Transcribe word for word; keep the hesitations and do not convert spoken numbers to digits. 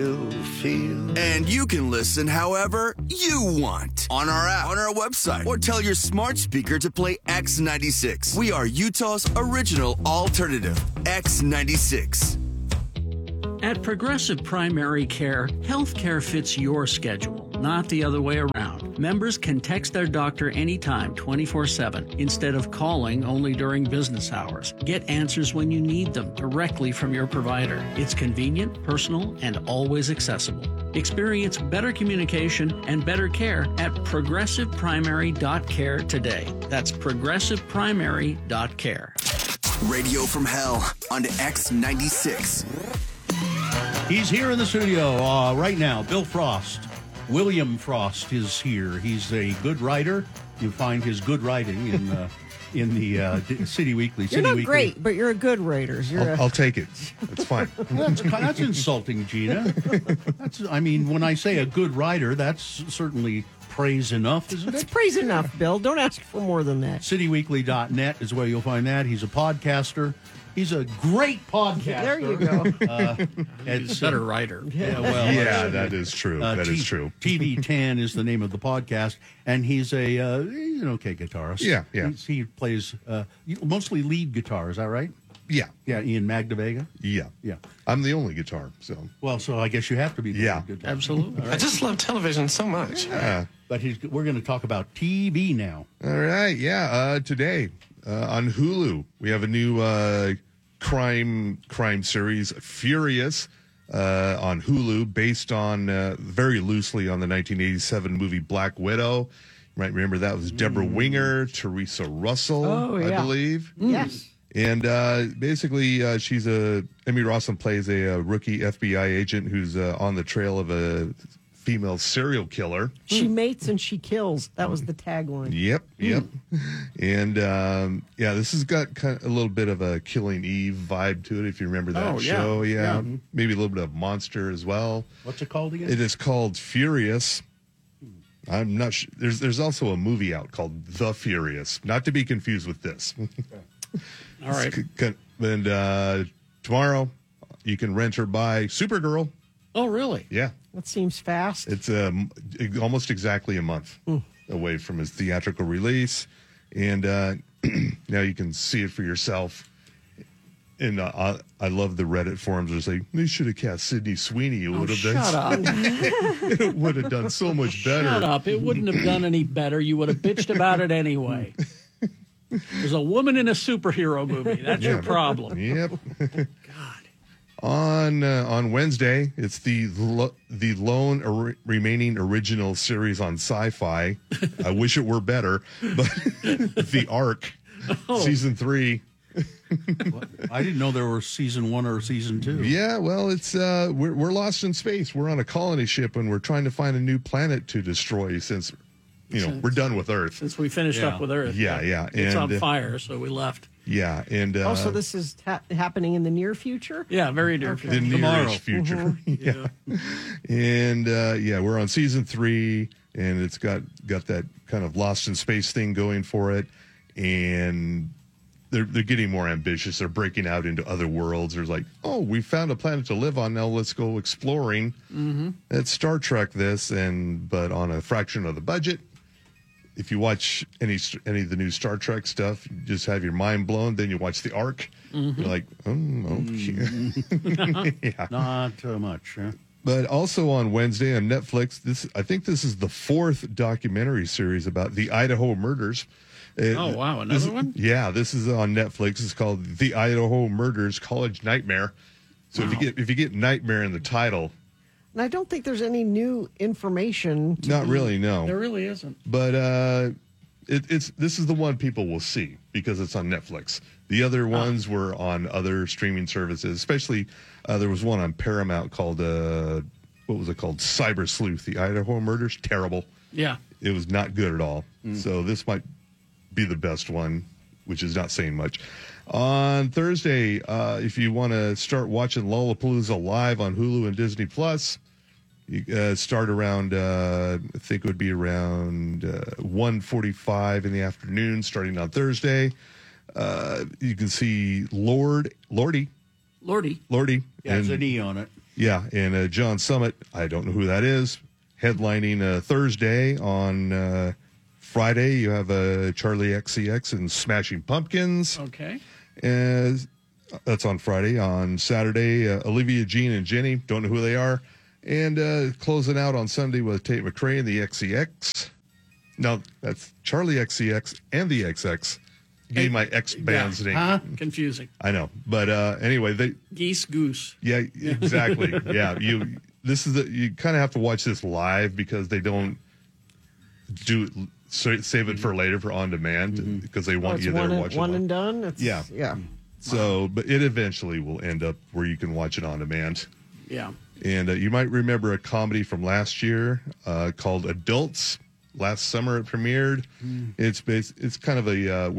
Feel. And you can listen however you want on our app, on our website, or tell your smart speaker to play X ninety-six. We are Utah's original alternative, X ninety-six. At Progressive Primary Care, healthcare fits your schedule, not the other way around. Members can text their doctor anytime, twenty-four seven, instead of calling only during business hours. Get answers when you need them directly from your provider. It's convenient, personal, and always accessible. Experience better communication and better care at progressive primary dot care today. That's progressive primary dot care. Radio from Hell on X ninety-six. He's here in the studio uh, right now. Bill Frost. William Frost is here. He's a good writer. You find his good writing in uh, in the uh, City Weekly. City You're not Weekly. great, but you're a good writer. You're I'll, a... I'll take it. It's fine. that's, that's insulting, Gina. That's, I mean, when I say a good writer, that's certainly praise enough, isn't It's it? praise enough, Bill. Don't ask for more than that. city weekly dot net is where you'll find that. He's a podcaster. He's a great podcaster. There you go. Uh, He's a better writer. Yeah, well, Yeah, that is true. Uh, That is T- true. T V ten is the name of the podcast, and he's a uh, he's an okay guitarist. Yeah, yeah. He's, he plays uh, mostly lead guitar. Is that right? Yeah, Yeah, Ian Magdavega. yeah, Yeah. I'm the only guitar, so Well, so I guess you have to be. The Yeah. lead guitar. Absolutely. I just love television so much. yeah. But he's, we're going to talk about T V now. All right, yeah. Uh, today uh, on Hulu, we have a new uh, crime crime series, Furious, uh, on Hulu, based on uh, very loosely on the nineteen eighty-seven movie Black Widow. You might remember that was Deborah Winger, Teresa Russell, Oh, I yeah. believe. Yes. And uh, basically, uh, she's a Emmy Rossum plays a, a rookie F B I agent who's uh, on the trail of a female serial killer. She mates and she kills. That was the tagline. Yep, yep. And um, yeah, this has got kind of a little bit of a Killing Eve vibe to it. If you remember that Oh, yeah. show, yeah. Yeah. Maybe a little bit of Monster as well. What's it called again? It is called Furious. I'm not sure. There's there's also a movie out called The Furious, not to be confused with this. All right. And uh, tomorrow, you can rent or buy Supergirl. Oh, really? Yeah, That seems fast. it's um, almost exactly a month away from his theatrical release, and uh, now you can see it for yourself. And uh, I, I love the Reddit forums that say they should have cast Sydney Sweeney. It would have Oh, Shut done. up. It would have done so much better. Shut up. It wouldn't have done any better. You would have bitched about it anyway. There's a woman in a superhero movie. That's your problem. Yep. God. On uh, on Wednesday, it's the lo- the lone or- remaining original series on Sci-Fi. I wish it were better, but The Ark, Oh. season three. I didn't know there were season one or season two. Yeah, well, it's uh, we're we're lost in space. We're on a colony ship, and we're trying to find a new planet to destroy since you know we're done with Earth. Since we finished Yeah. up with Earth. Yeah, yeah, It's on and, uh, fire, so we left. Yeah, and uh, Also, this is ha- happening in the near future? Yeah, very dear. Okay. the Tomorrow. nearest future. yeah. And uh, yeah, we're on season three, and it's got got that kind of lost in space thing going for it, and they're they're getting more ambitious. They're breaking out into other worlds. There's like, oh, we found a planet to live on. Now let's go exploring. Mm-hmm. It's Star Trek this, and but on a fraction of the budget. If you watch any any of the new Star Trek stuff, you just have your mind blown. Then you watch The Ark. Mm-hmm. You're like, oh, okay. Yeah. Not uh, much. Huh? But also on Wednesday on Netflix, this I think this is the fourth documentary series about the Idaho murders. Uh, Oh, wow, another this- one? Yeah, this is on Netflix. It's called The Idaho Murders: College Nightmare. So if you get if you get Nightmare in the title, And I don't think there's any new information. To not be- really, no. There really isn't. But uh, it, it's this is the one people will see because it's on Netflix. The other ones were on other streaming services, especially uh, there was one on Paramount called uh, what was it called? Cyber Sleuth: The Idaho Murders. Terrible. Yeah. It was not good at all. So this might be the best one, which is not saying much. On Thursday, uh, if you want to start watching Lollapalooza live on Hulu and Disney Plus, you uh, start around, uh, I think it would be around uh, one forty-five in the afternoon, starting on Thursday. Uh, you can see Lord, Lordy, Lordy. Lordy. Yeah, there's and- an E on it. Yeah, and uh, John Summit, I don't know who that is, headlining uh, Thursday. On uh, Friday, you have uh, Charlie X C X and Smashing Pumpkins. Okay. Uh, that's on Friday. On Saturday, uh, Olivia, Jean, and Jenny, don't know who they are. And uh, closing out on Sunday with Tate McRae and the X C X. No, that's Charlie X C X and the X X. Gave my ex band's name. Huh? Confusing. I know, but uh, anyway, they Geese goose. yeah, exactly. yeah, you. This is the, you kind of have to watch this live because they don't do sa- save it for later for on demand because they Oh, want it's you there one, and, watching. one live. and done. It's, Yeah. yeah. So, but it eventually will end up where you can watch it on demand. Yeah. And uh, you might remember a comedy from last year uh, called Adults. Last summer it premiered. It's based, it's kind of a uh,